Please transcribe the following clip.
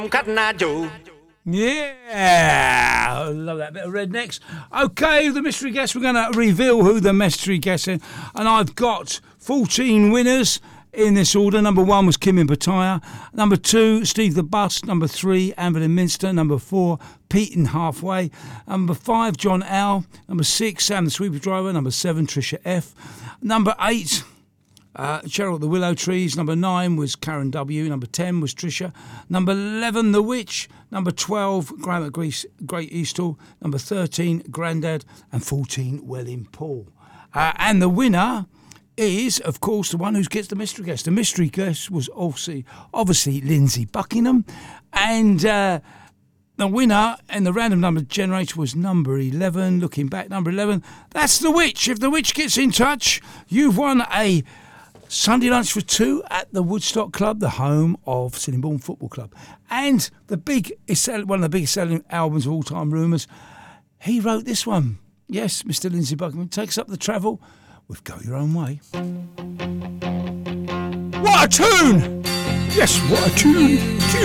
Yeah, I love that bit of Rednecks. Okay, the mystery guest, we're going to reveal who the mystery guest is. And I've got 14 winners in this order. Number 1 was Kim in Pattaya. Number 2, Steve the Bus. Number 3, Amber in Minster. Number 4, Pete in Halfway. Number 5, John Al. Number 6, Sam the Sweeper Driver. Number 7, Trisha F. Number 8, Cheryl at the Willow Trees. Number 9 was Karen W. Number 10 was Trisha. Number 11, The Witch. Number 12, Graham at Great Eastall. Number 13, Grandad. And 14, Welling Paul. And the winner is, of course, the one who gets the mystery guest. The mystery guest was obviously Lindsay Buckingham. And the winner in the random number generator was number 11. Looking back, number 11. That's The Witch. If The Witch gets in touch, you've won a Sunday lunch for 2 at the Woodstock Club, the home of Sittingbourne Football Club. And one of the biggest selling albums of all time, Rumours. He wrote this one. Yes, Mr. Lindsay Buckingham takes up the travel with Go Your Own Way. What a tune! Yes, what a tune!